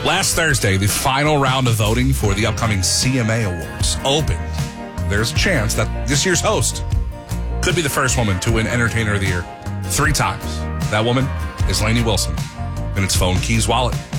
Last Thursday, the final round of voting for the upcoming CMA Awards opened. There's a chance that this year's host could be the first woman to win Entertainer of the Year 3 times. That woman is Lainey Wilson, and it's Phone Keys Wallet.